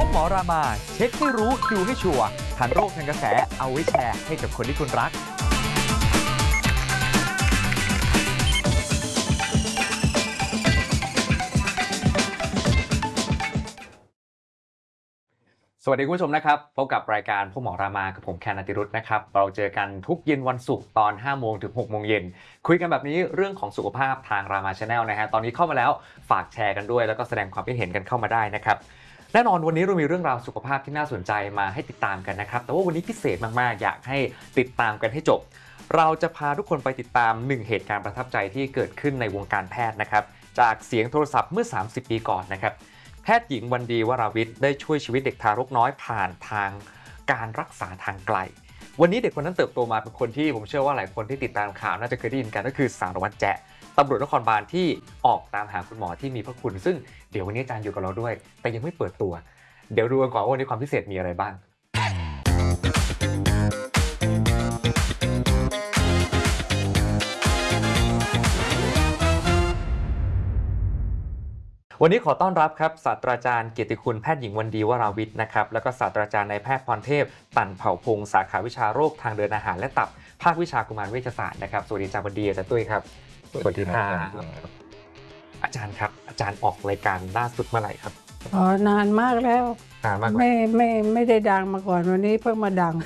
หมอรามาเช็คให้รู้ดูให้ชัวร์ทันโรคทันกระแสเอาไว้แชร์ให้กับคนที่คุณรักสวัสดีคุณผู้ชมนะครับพบกับรายการพ่อหมอรามากับผมแคน อติรุธนะครับเราเจอกันทุกเย็นวันศุกร์ตอน 5 โมงถึง 6 โมงเย็นคุยกันแบบนี้เรื่องของสุขภาพทางรามา Channel นะฮะตอนนี้เข้ามาแล้วฝากแชร์กันด้วยแล้วก็แสดงความคิดเห็นกันเข้ามาได้นะครับแน่นอนวันนี้เรามีเรื่องราวสุขภาพที่น่าสนใจมาให้ติดตามกันนะครับแต่ว่าวันนี้พิเศษมากๆอยากให้ติดตามกันให้จบเราจะพาทุกคนไปติดตาม1เหตุการณ์ประทับใจที่เกิดขึ้นในวงการแพทย์นะครับจากเสียงโทรศัพท์เมื่อ30 ปีก่อนนะครับแพทย์หญิงวันดีวราวิทย์ได้ช่วยชีวิตเด็กทารกน้อยผ่านทางการรักษาทางไกลวันนี้เด็กคนนั้นเติบโตมาเป็นคนที่ผมเชื่อว่าหลายคนที่ติดตามข่าวน่าจะเคยได้ยินกันก็คือสารวัตรแจ๊ตำรวจนครบาลที่ออกตามหาคุณหมอที่มีพระคุณซึ่งเดี๋ยววันนี้อาจารย์อยู่กับเราด้วยแต่ยังไม่เปิดตัวเดี๋ยวดูกันก่อนว่าวันนี้ความพิเศษมีอะไรบ้างวันนี้ขอต้อนรับครับศาสตราจารย์เกียรติคุณแพทย์หญิงวันดีวราวิทย์นะครับแล้วก็ศาสตราจารย์นายแพทย์พรเทพตั่นเผ่าพงศ์สาขาวิชาโรคทางเดินอาหารและตับภาควิชากุมารเวชศาสตร์นะครับสวัสดีอาจารย์วันดีอาจารย์ตุ้ยครับสวัสดีครับอาจารย์ครับอาจารย์ออกรายการล่าสุดเมื่อไหร่ครับนานมากแล้วนานมากไม่ได้ดังมาก่อนวันนี้เพิ่งมาดัง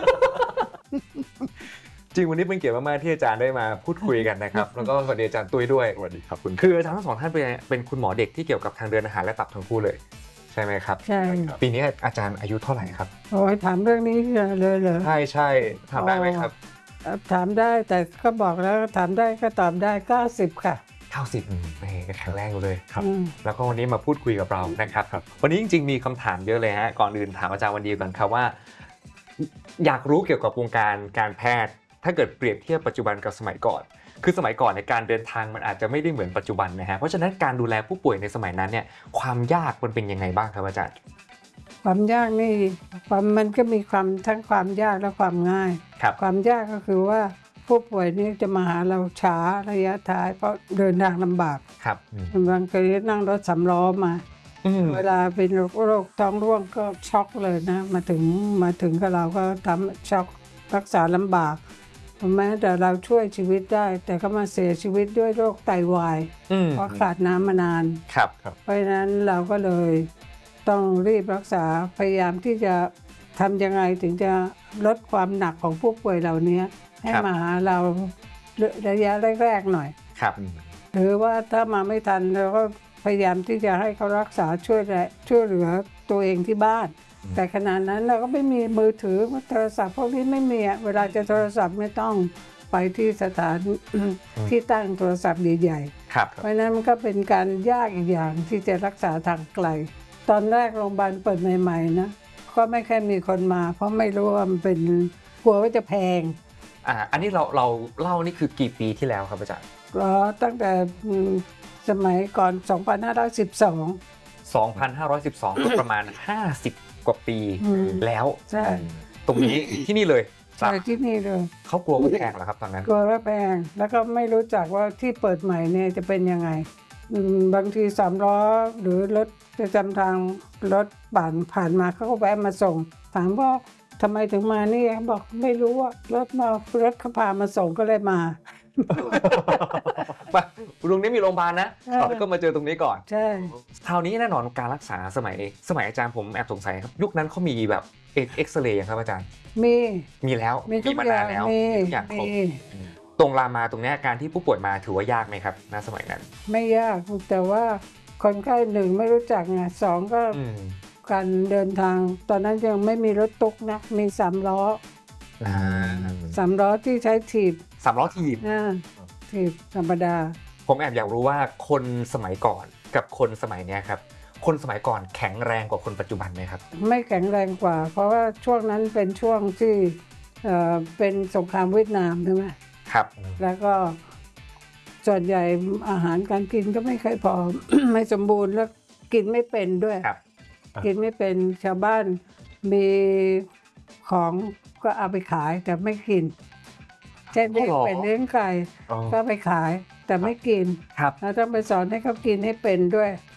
จริงวันนี้เป็นเกียรติมากๆที่อาจารย์ได้มาพูดคุยกันนะครับแล้วก็สวัสดีอาจารย์ตุ้ยด้วยสวัสดีครับคุณคืออาจารย์ทั้งสองท่านเป็นคุณหมอเด็กที่เกี่ยวกับทางเดินอาหารและตับทั้งคู่เลยใช่ไหมครับใช่ปีนี้อาจารย์อายุเท่าไหร่ครับโอ้ยถามเรื่องนี้เลยเหรอใช่ถามได้ไหมครับถามได้แต่ก็บอกแล้วถามได้ก็ตอบได้90ค่ะ 90แข็งแรงเลยครับแล้วก็วันนี้มาพูดคุยกับเรานะครับวันนี้จริงๆมีคำถามเยอะเลยฮะก่อนอื่นถามอาจารย์วันดีก่อนครับว่าอยากรู้เกี่ยวกับวงการแพทย์ถ้าเกิดเปรียบเทียบปัจจุบันกับสมัยก่อนคือสมัยก่อนในการเดินทางมันอาจจะไม่ได้เหมือนปัจจุบันนะฮะเพราะฉะนั้นการดูแลผู้ป่วยในสมัยนั้นเนี่ยความยากมันเป็นยังไงบ้างครับอาจารย์ความยากนี่มันก็มีทั้งความยากและความง่ายความยากก็คือว่าผู้ป่วยนี่จะมาหาเราช้าระยะท้ายเพราะเดินทางลำบากบางทีนั่งรถสำล้อมาเวลาเป็นโรคท้องร่วงก็ช็อกเลยนะมาถึงกับเราก็ทำช็อกรักษาลำบากแม้แต่เราช่วยชีวิตได้แต่ก็มาเสียชีวิตด้วยโรคไตวายเพราะขาดน้ำมานานเพราะฉะนั้นเราก็เลยต้องรีบรักษาพยายามที่จะทำยังไงถึงจะลดความหนักของผู้ป่วยเหล่านี้ให้มาหาเราระยะแรกๆหน่อยหรือว่าถ้ามาไม่ทันเราก็พยายามที่จะให้เขารักษาช่วยเหลือตัวเองที่บ้านแต่ขณะนั้นเราก็ไม่มีมือถือโทรศัพท์พวกนี้ไม่มีเวลาจะโทรศัพท์ไม่ต้องไปที่สถานที่ตั้งโทรศัพท์ใหญ่ๆเพราะฉะนั้นมันก็เป็นการยากอีกอย่างที่จะรักษาทางไกลตอนแรกโรงพยาบาลเปิดใหม่ๆนะก็ไม่ค่อยมีคนมาเพราะไม่รู้ว่ามันเป็นกลัวว่าจะแพงอันนี้เราเล่านี่คือกี่ปีที่แล้วครับอาจารย์ตั้งแต่สมัยก่อน 2512ก็ประมาณ50กว่าปีแล้วใช่ตรงนี้ที่นี่เลยใช่ที่นี่เลยเขากลัวว่าแพงเหรอครับตอนนั้นกลัวว่าแพงแล้วก็ไม่รู้จักว่าที่เปิดใหม่เนี่ยจะเป็นยังไงบางที3 ล้อหรือรถประจำทางรถผ่านมาเขาก็แวะมาส่งถามว่าทำไมถึงมานี่บอกไม่รู้ว่ารถเขาพามาส่งก็เลยมาตรงนี้มีโรงพยาบาลนะแล้วก็มาเจอตรงนี้ก่อนใช่คราวนี้แน่นอนการรักษาสมัยอาจารย์ผมแอบสงสัยครับยุคนั้นเขามีแบบเอ็กซเรย์ครับอาจารย์มีแล้วมีมานานแล้วอย่างครบตรงรามาตรงนี้การที่ผู้ป่วยมาถือว่ายากไหมครับณสมัยนั้นไม่ยากแต่ว่าคนไข้1ไม่รู้จักไง2ก็การเดินทางตอนนั้นยังไม่มีรถตุ๊กนะมี3 ล้อ3 ล้อที่ใช้ถีบ 3 ล้อถีบธรรมดาผมแอบอยากรู้ว่าคนสมัยก่อนกับคนสมัยนี้ครับคนสมัยก่อนแข็งแรงกว่าคนปัจจุบันไหมครับไม่แข็งแรงกว่าเพราะว่าช่วงนั้นเป็นช่วงที่เป็นสงครามเวียดนามใช่ไหมครับแล้วก็ส่วนใหญ่อาหารการกินก็ไม่ค่อยพอ ไม่สมบูรณ์แล้วกินไม่เป็นด้วยกินไม่เป็นชาวบ้านมีของก็เอาไปขายแต่ไม่กินเช่นเลี้ยงเป็ดเลี้ยงไก่ก็ไปขายแต่ไม่กินเราต้องไปสอนให้เขากินให้เป็นด้วย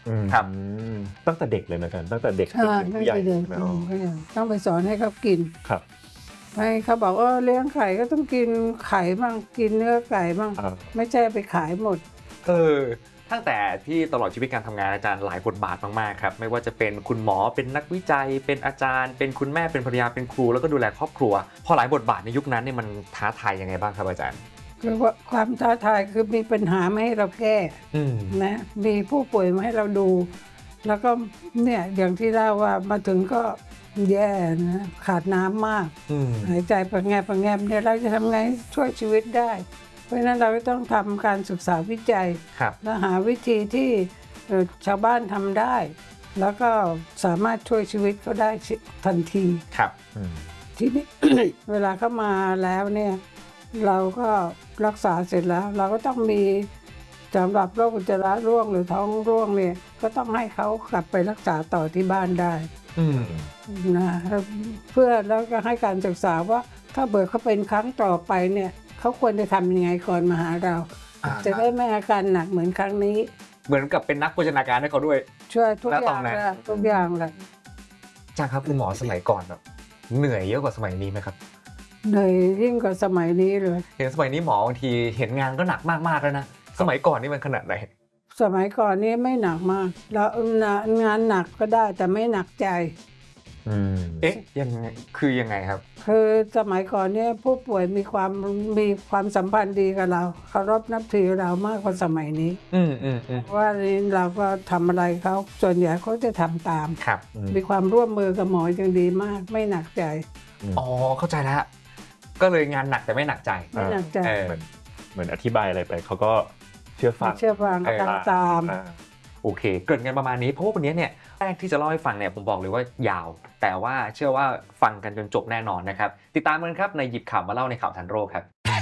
ครับตั้งแต่เด็กเลยนะกันตั้งแต่เด็กจนถึงผู้ใหญ่ต้องไปสอนให้เขากินครับให้เขาบอกว่าเลี้ยงไก่ก็ต้องกินไข่บ้างกินเนื้อไก่บ้างไม่ใช่ไปขายหมดตั้งแต่ที่ตลอดชีวิตการทำงานอาจารย์หลายบทบาทมากๆครับไม่ว่าจะเป็นคุณหมอเป็นนักวิจัยเป็นอาจารย์เป็นคุณแม่เป็นภรรยาเป็นครูแล้วก็ดูแลครอบครัวพอหลายบทบาทในยุคนั้นเนี่ยมันท้าทายยังไงบ้างครับอาจารย์คือว่าความท้าทายคือมีปัญหาไม่ให้เราแก้นะมีผู้ป่วยมาให้เราดูแล้วก็เนี่ยอย่างที่เล่าว่ามาถึงก็แย่นะขาดน้ำมากหายใจประแงบเนี่ยเราจะทำไงช่วยชีวิตได้เพราะฉะนั้นเราก็ต้องทำการศึกษาวิจัยและหาวิธีที่ชาวบ้านทำได้แล้วก็สามารถช่วยชีวิตเขาได้ทันทีครับทีนี้ เวลาเขามาแล้วเนี่ยเราก็รักษาเสร็จแล้วเราก็ต้องมีสำหรับโรคอุจจาระร่วงหรือท้องร่วงเนี่ยก็ต้องให้เขากลับไปรักษาต่อที่บ้านได้นะเพื่อแล้วก็ให้การศึกษาว่าถ้าเบิดเขาเป็นครั้งต่อไปเนี่ยเขาควรจะทำยังไงก่อนมาหาเราจะได้ไม่อาการหนักเหมือนครั้งนี้เหมือนกับเป็นนักโภชนาการให้เขาด้วยช่วยทุกอย่างเลยทุกอย่างเลยจ้าครับคุณหมอสมัยก่อนแบบเหนื่อยเยอะกว่าสมัยนี้ไหมครับเหนื่อยยิ่งกว่าสมัยนี้เลยเห็นสมัยนี้หมอบางทีเห็นงานก็หนักมากๆแล้วนะสมัยก่อนนี่มันขนาดไหนสมัยก่อนนี่ไม่หนักมากแล้วงานหนักก็ได้แต่ไม่หนักใจยังไงคือยังไงครับคือสมัยก่อนเนี่ยผู้ป่วยมีความสัมพันธ์ดีกับเราเคารพนับถือเรามากกว่าสมัยนี้ว่าเราก็ทำอะไรเขาส่วนใหญ่เขาจะทำตามมีความร่วมมือกับหมออย่างดีมากไม่หนักใจเข้าใจแล้วก็เลยงานหนักแต่ไม่หนักใจไม่หนักใจเหมือนอธิบายอะไรไปเขาก็เชื่อฟังตามโอเคเกิดกันประมาณนี้เพราะว่าวันนี้เนี่ยแรกที่จะเล่าให้ฟังเนี่ยผมบอกเลยว่ายาวแต่ว่าเชื่อว่าฟังกันจนจบแน่นอนนะครับติดตามกันครับในหยิบข่าวมาเล่าในข่าวทันโรคครับ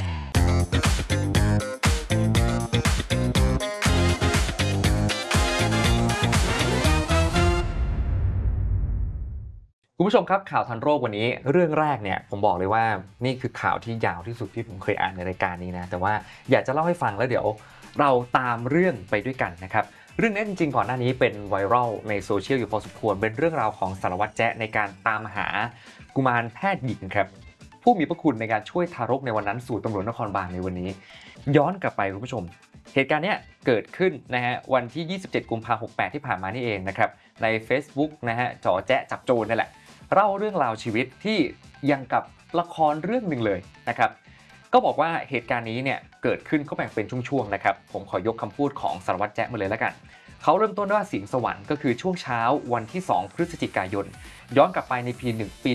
คุณผู้ชมครับข่าวทันโรควันนี้เรื่องแรกเนี่ยผมบอกเลยว่านี่คือข่าวที่ยาวที่สุดที่ผมเคยอ่านในรายการนี้นะแต่ว่าอยากจะเล่าให้ฟังแล้วเดี๋ยวเราตามเรื่องไปด้วยกันนะครับเรื่องนี้จริงๆก่อนหน้านี้เป็นไวรัลในโซเชียลอยู่พอสมควรเป็นเรื่องราวของสารวัตรแจ๊ในการตามหากุมารแพทย์หญิงครับผู้มีพระคุณในการช่วยทารกในวันนั้นสู่ตำรวจนครบาลในวันนี้ย้อนกลับไปคุณผู้ชมเหตุการณ์นี้เกิดขึ้นนะฮะวันที่27กุมภาพันธ์68ที่ผ่านมานี่เองนะครับใน Facebook นะฮะจ๋อแจ๊จับโจรนั่นแหละเล่าเรื่องราวชีวิตที่ยังกับละครเรื่องหนึ่งเลยนะครับก็บอกว่าเหตุการณ์นี้เนี่ยเกิดขึ้นเขาแบ่งเป็นช่วงๆนะครับผมขอยกคำพูดของสารวัตรแจ๊มาเลยแล้วกันเขาเริ่มต้นด้วยเสียงสวรรค์ก็คือช่วงเช้าวันที่2พฤศจิกายนย้อนกลับไปในปี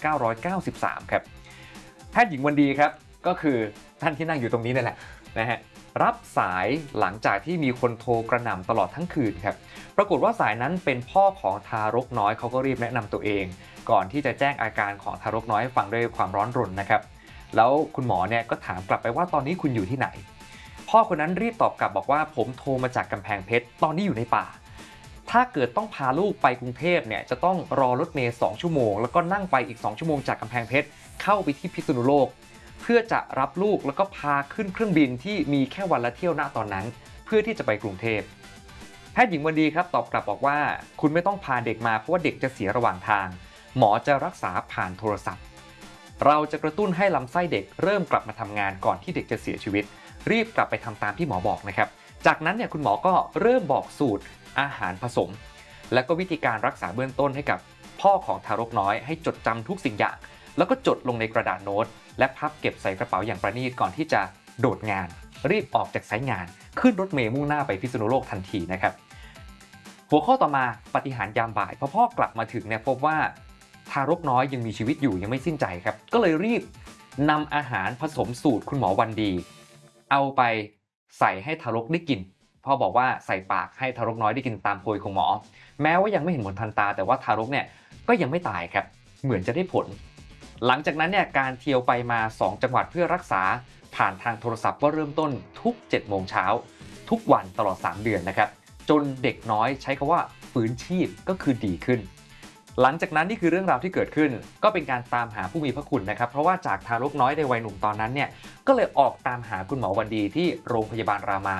1993 ครับแพทย์หญิงวันดีครับก็คือท่านที่นั่งอยู่ตรงนี้นั่นแหละนะฮะรับสายหลังจากที่มีคนโทรกระหน่ำตลอดทั้งคืนครับปรากฏว่าสายนั้นเป็นพ่อของทารกน้อยเขาก็รีบแนะนำตัวเองก่อนที่จะแจ้งอาการของทารกน้อยให้ฟังด้วยความร้อนรนนะครับแล้วคุณหมอเนี่ยก็ถามกลับไปว่าตอนนี้คุณอยู่ที่ไหนพ่อคนนั้นรีบตอบกลับบอกว่าผมโทรมาจากกำแพงเพชรตอนนี้อยู่ในป่าถ้าเกิดต้องพาลูกไปกรุงเทพเนี่ยจะต้องรอรถเมล์2ชั่วโมงแล้วก็นั่งไปอีก2ชั่วโมงจากกำแพงเพชรเข้าไปที่พิษณุโลกเพื่อจะรับลูกแล้วก็พาขึ้นเครื่องบินที่มีแค่วันละเที่ยวณตอนนั้นเพื่อที่จะไปกรุงเทพแพทย์หญิงวันดีครับตอบกลับบอกว่าคุณไม่ต้องพาเด็กมาเพราะว่าเด็กจะเสียระหว่างทางหมอจะรักษาผ่านโทรศัพท์เราจะกระตุ้นให้ลำไส้เด็กเริ่มกลับมาทำงานก่อนที่เด็กจะเสียชีวิตรีบกลับไปทำตามที่หมอบอกนะครับจากนั้นเนี่ยคุณหมอก็เริ่มบอกสูตรอาหารผสมและก็วิธีการรักษาเบื้องต้นให้กับพ่อของทารกน้อยให้จดจำทุกสิ่งอย่างแล้วก็จดลงในกระดาษโน้ตและพับเก็บใส่กระเป๋าอย่างประณีตก่อนที่จะโดดงานรีบออกจากสายงานขึ้นรถเมล์มุ่งหน้าไปพิษณุโลกทันทีนะครับหัวข้อต่อมาปาฏิหาริย์ยามบ่ายพอพ่อกลับมาถึงเนี่ยพบว่าทารกน้อยยังมีชีวิตอยู่ยังไม่สิ้นใจครับก็เลยรีบนำอาหารผสมสูตรคุณหมอวันดีเอาไปใส่ให้ทารกได้กินพ่อบอกว่าใส่ปากให้ทารกน้อยได้กินตามโพยของหมอแม้ว่ายังไม่เห็นผลทันตาแต่ว่าทารกเนี่ยก็ยังไม่ตายครับเหมือนจะได้ผลหลังจากนั้นเนี่ยการเที่ยวไปมา2จังหวัดเพื่อรักษาผ่านทางโทรศัพท์ก็เริ่มต้นทุก 7 โมงเช้าทุกวันตลอด3 เดือนนะครับจนเด็กน้อยใช้คำว่าฟื้นชีพก็คือดีขึ้นหลังจากนั้นนี่คือเรื่องราวที่เกิดขึ้นก็เป็นการตามหาผู้มีพระคุณนะครับเพราะว่าจากทารกน้อยในวัยหนุ่มตอนนั้นเนี่ยก็เลยออกตามหาคุณหมอวันดีที่โรงพยาบาลรามา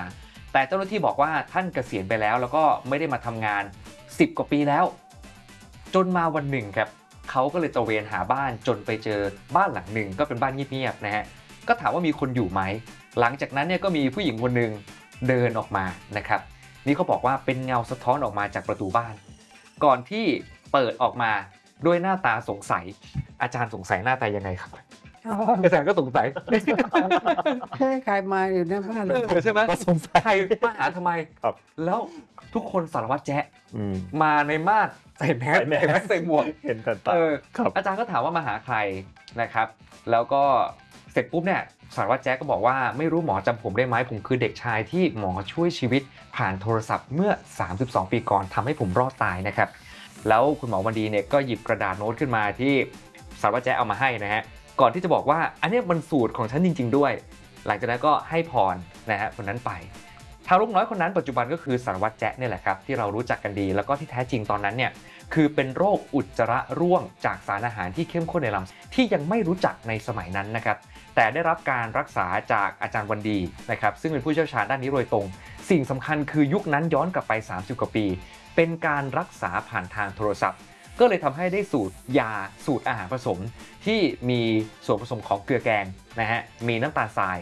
แต่เจ้าหน้าที่บอกว่าท่านเกษียณไปแล้วแล้วก็ไม่ได้มาทำงาน10 กว่าปีแล้วจนมาวันหนึ่งครับเขาก็เลยตระเวนหาบ้านจนไปเจอบ้านหลังหนึ่งก็เป็นบ้านเงียบๆนะฮะก็ถามว่ามีคนอยู่ไหมหลังจากนั้นเนี่ยก็มีผู้หญิงคนหนึ่งเดินออกมานะครับนี่เขาบอกว่าเป็นเงาสะท้อนออกมาจากประตูบ้านก่อนที่เปิดออกมาด้วยหน้าตาสงสัยอาจารย์สงสัยหน้าตายังไงครับอ๋ออาจารย์ก็สงสัยใครมาอยู่ในบ้านเราใช่ไหมก็สงสัยใครมาหาทำไมครับแล้วทุกคนสารวัตรแจ๊ะอืมมาในมาดใส่แมสใส่แมสใส่หมวกเห็นกันตา ครับอาจารย์ก็ถามว่ามาหาใครนะครับ แล้วก็เสร็จปุ๊บเนี่ยสารวัตรแจ๊กก็บอกว่าไม่รู้หมอจำผมได้ไหมผมคือเด็กชายที่หมอช่วยชีวิตผ่านโทรศัพท์เมื่อ 32 ปีก่อนทำให้ผมรอดตายนะครับแล้วคุณหมอวันดีเนี่ยก็หยิบกระดาษโน้ตขึ้นมาที่สารวัตรแจ๊กเอามาให้นะฮะก่อนที่จะบอกว่าอันนี้มันสูตรของฉันจริงๆด้วย หลังจากนั้นก็ให้พรนะฮะคนนั้นไปทารกน้อยคนนั้นปัจจุบันก็คือสารวัตรแจ๊ะเนี่ยแหละครับที่เรารู้จักกันดีแล้วก็ที่แท้จริงตอนนั้นเนี่ยคือเป็นโรคอุจจาระร่วงจากสารอาหารที่เข้มข้นในลำที่ยังไม่รู้จักในสมัยนั้นนะครับแต่ได้รับการรักษาจากอาจารย์วันดีนะครับซึ่งเป็นผู้เชี่ยวชาญด้านนี้โดยตรงสิ่งสำคัญคือยุคนั้นย้อนกลับไป30 กว่าปีเป็นการรักษาผ่านทางโทรศัพท์ก็เลยทำให้ได้สูตรยาสูตรอาหารผสมที่มีส่วนผสมของเกลือแกงนะฮะมีน้ำตาลทราย